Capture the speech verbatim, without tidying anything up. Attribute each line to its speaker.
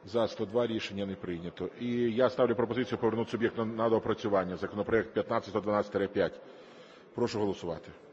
Speaker 1: За – сто два. Рішення не прийнято. І я ставлю пропозицію повернути суб'єкту на доопрацювання законопроект п'ятнадцять сто дванадцять п'ять. Прошу голосувати.